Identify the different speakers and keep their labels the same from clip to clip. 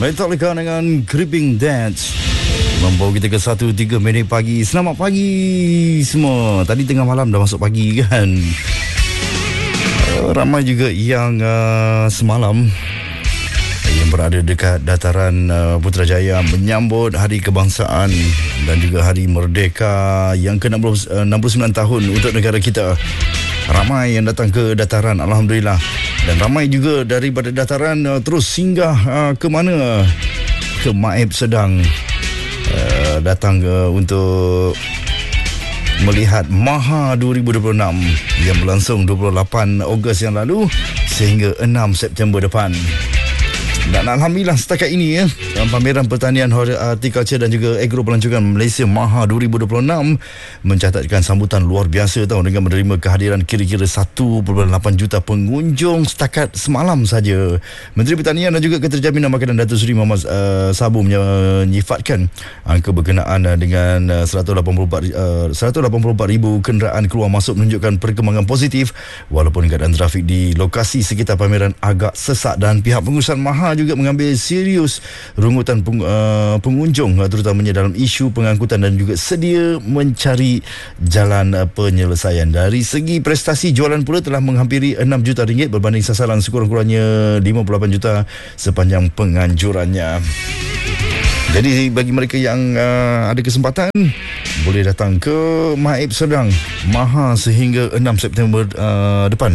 Speaker 1: Metallica dengan Creeping Dance membawa kita ke 1.3 minit pagi. Selamat pagi semua. Tadi tengah malam dah masuk pagi kan. Ramai juga yang semalam yang berada dekat dataran Putrajaya menyambut Hari Kebangsaan dan juga Hari Merdeka yang ke-69 tahun untuk negara kita. Ramai yang datang ke dataran, alhamdulillah. Dan ramai juga daripada dataran terus singgah ke mana? Ke Maib Sedang. Datang untuk melihat Maha 2026 yang berlangsung 28 Ogos yang lalu sehingga 6 September depan. Dan alhamdulillah setakat ini pameran pertanian, horticulture dan juga agro pelancongan Malaysia Maha 2026 mencatatkan sambutan luar biasa dengan menerima kehadiran kira-kira 1.8 juta pengunjung setakat semalam saja. Menteri Pertanian dan juga Keterjaminan Makanan Datuk Seri Muhammad Sabu menyifatkan angka berkenaan dengan 184,000 kenderaan keluar masuk menunjukkan perkembangan positif walaupun keadaan trafik di lokasi sekitar pameran agak sesak dan pihak pengurusan Maha juga mengambil serius rungutan pengunjung terutamanya dalam isu pengangkutan dan juga sedia mencari jalan penyelesaian. Dari segi prestasi jualan pula telah menghampiri 6 juta ringgit berbanding sasaran sekurang-kurangnya 58 juta sepanjang penganjurannya. Jadi bagi mereka yang ada kesempatan boleh datang ke Maib Sedang Maha sehingga 6 September depan.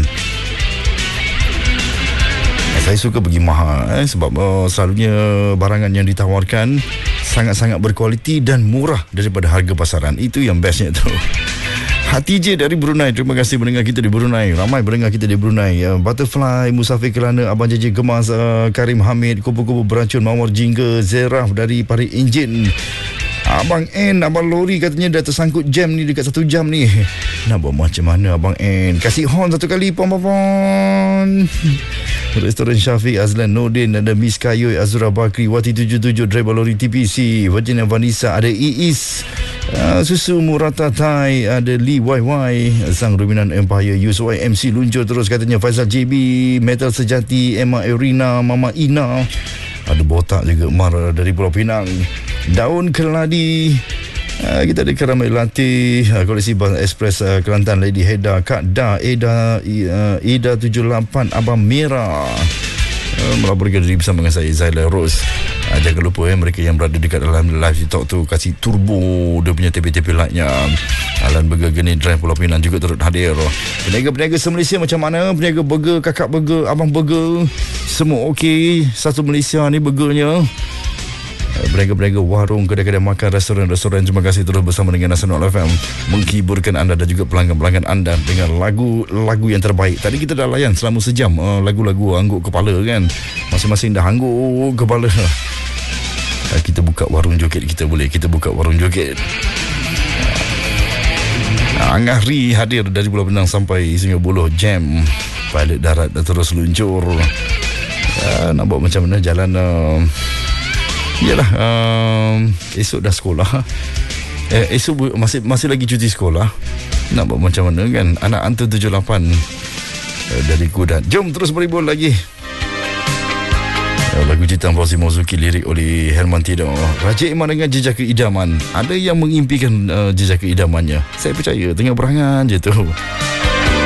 Speaker 1: Saya suka pergi Maha sebab selalunya barangan yang ditawarkan sangat-sangat berkualiti dan murah daripada harga pasaran. Itu yang bestnya tu. Hatijah dari Brunei, terima kasih mendengar kita di Brunei. Ramai mendengar kita di Brunei. Butterfly, Musafir Kelana, Abang Jaji Gemas, Karim Hamid, Kupu-Kupu Beracun, Mawar Jingga, Zeraf dari Parit Enjin. Abang N, Abang Lori katanya dah tersangkut jam ni dekat 1 jam ni. Nak buat macam mana Abang N? Kasih horn satu kali, pon. Restoran Syafiq, Azlan Nordin, ada Miss Kayoy, Azura Bakri, Wati 77, driver lori TPC, Virginia Vanessa, ada Iis, Susu Murata Thai, ada Lee YY, Sang Ruminan Empire, Yuswai MC luncur terus katanya, Faizal JB, Metal Sejati, Emma Erina, Mama Ina, ada Botak juga, Mar dari Pulau Pinang, Daun Keladi, kita ada Karamai Latih, koleksi Bas Express Kelantan, Lady Heda, Kak Da, Eda 78, Abang Mira, melaporkan diri bersama dengan saya, Zaila Rose. Jangan lupa mereka yang berada dekat dalam live TikTok tu kasih turbo dia punya tepi-tepi lightnya. Alan Burger, Geni Drive Pulau Pinang juga turut hadir. Peniaga-peniaga se-Malaysia macam mana? Peniaga burger, kakak burger, abang burger, semua okey. Satu Malaysia ni burgernya. Berniaga-berniaga warung, kedai-kedai makan, restoran-restoran, terima kasih terus bersama dengan Nasional FM menghiburkan anda dan juga pelanggan-pelanggan anda dengan lagu-lagu yang terbaik. Tadi kita dah layan selama sejam lagu-lagu angguk kepala kan. Masing-masing dah angguk kepala. Kita buka warung joget, kita buka warung joget. Angahri hadir dari Pulau Pinang sampai Sungai Buloh, jam pilot darat dah terus luncur. Nak buat macam mana jalan. Yalah, esok dah sekolah. Esok masih lagi cuti sekolah. Nak buat macam mana kan? Anak hantar 78 dari Kudat. Jom terus berhibur lagi. Lagu Ciptaan Fauzi Mauzuki, lirik oleh Herman Tido. Raja Iman dengan Jejaka Idaman. Ada yang mengimpikan jejaka idamannya. Saya percaya tengah berangan je tu.